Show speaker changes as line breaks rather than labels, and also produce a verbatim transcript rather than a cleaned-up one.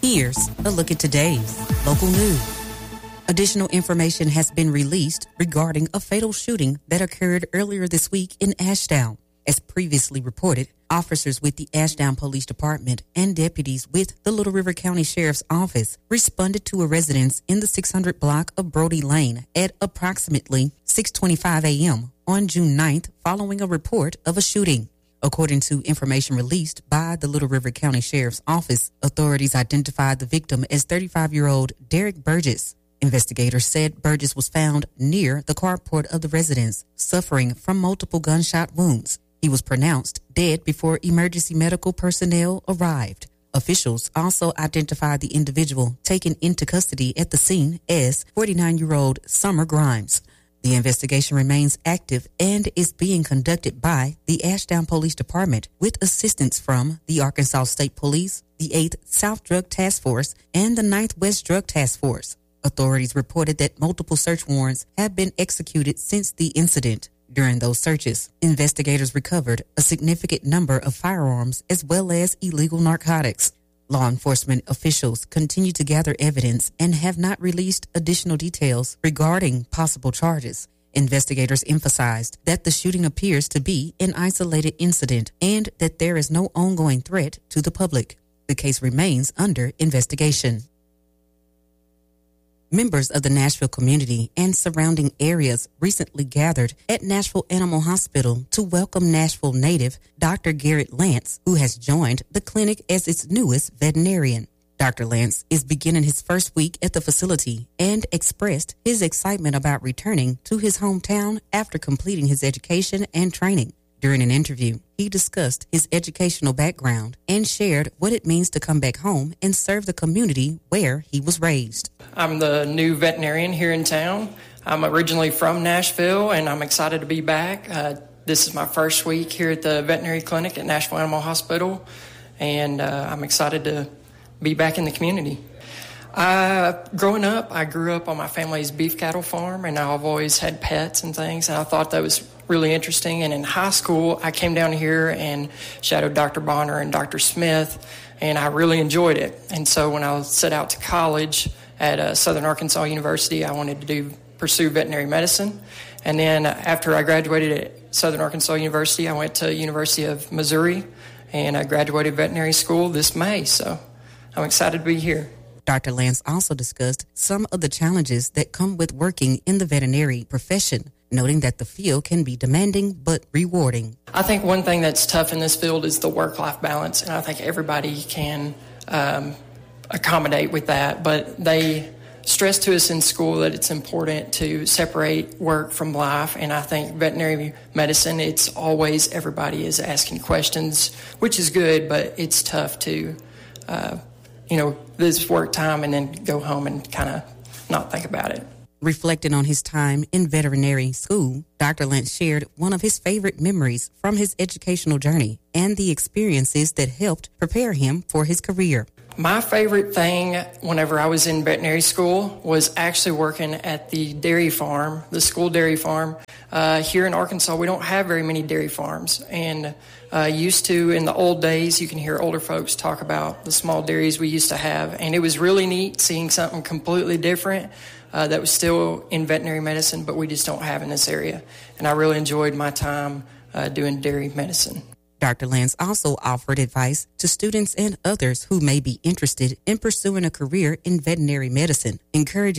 Here's a look at today's local news. Additional information has been released regarding a fatal shooting that occurred earlier this week in Ashdown. As previously reported, officers with the Ashdown Police Department and deputies with the Little River County Sheriff's Office responded to a residence in the six hundred block of Brody Lane at approximately six twenty-five a.m. on June ninth following a report of a shooting. According to information released by the Little River County Sheriff's Office, authorities identified the victim as thirty-five-year-old Derek Burgess. Investigators said Burgess was found near the carport of the residence, suffering from multiple gunshot wounds. He was pronounced dead before emergency medical personnel arrived. Officials also identified the individual taken into custody at the scene as forty-nine-year-old Summer Grimes. The investigation remains active and is being conducted by the Ashdown Police Department with assistance from the Arkansas State Police, the eighth South Drug Task Force, and the ninth West Drug Task Force. Authorities reported that multiple search warrants have been executed since the incident. During those searches, investigators recovered a significant number of firearms as well as illegal narcotics. Law enforcement officials continue to gather evidence and have not released additional details regarding possible charges. Investigators emphasized that the shooting appears to be an isolated incident and that there is no ongoing threat to the public. The case remains under investigation. Members of the Nashville community and surrounding areas recently gathered at Nashville Animal Hospital to welcome Nashville native Doctor Garrett Lance, who has joined the clinic as its newest veterinarian. Doctor Lance is beginning his first week at the facility and expressed his excitement about returning to his hometown after completing his education and training. During an interview, he discussed his educational background and shared what it means to come back home and serve the community where he was raised.
I'm the new veterinarian here in town. I'm originally from Nashville, and I'm excited to be back. Uh, this is my first week here at the veterinary clinic at Nashville Animal Hospital, and uh, I'm excited to be back in the community. Uh, growing up, I grew up on my family's beef cattle farm, and I've always had pets and things, and I thought that was really interesting. And in high school, I came down here and shadowed Doctor Bonner and Doctor Smith, and I really enjoyed it. And so when I set out to college at uh, Southern Arkansas University, I wanted to do pursue veterinary medicine. And then after I graduated at Southern Arkansas University, I went to University of Missouri, and I graduated veterinary school this May. So I'm excited to be here.
Doctor Lance also discussed some of the challenges that come with working in the veterinary profession, noting that the field can be demanding but rewarding.
I think one thing that's tough in this field is the work-life balance, and I think everybody can um, accommodate with that, but they stress to us in school that it's important to separate work from life, and I think veterinary medicine, it's always everybody is asking questions, which is good, but it's tough to uh, you know, this work time and then go home and kind of not think about it.
Reflecting on his time in veterinary school, Doctor Lance shared one of his favorite memories from his educational journey and the experiences that helped prepare him for his career.
My favorite thing whenever I was in veterinary school was actually working at the dairy farm, the school dairy farm. Uh, here in Arkansas, we don't have very many dairy farms, and uh, used to in the old days, you can hear older folks talk about the small dairies we used to have, and it was really neat seeing something completely different uh, that was still in veterinary medicine, but we just don't have in this area. And I really enjoyed my time uh, doing dairy medicine.
Doctor Lance also offered advice to students and others who may be interested in pursuing a career in veterinary medicine, encouraging